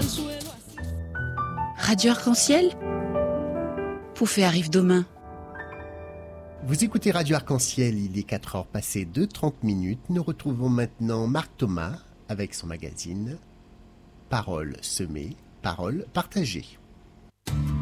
Radio Arc-en-Ciel, Poufet arrive demain. Vous écoutez Radio Arc-en-Ciel, il est 4h passées de 30 minutes. Nous retrouvons maintenant Marc Thomas avec son magazine Paroles semées, paroles partagées.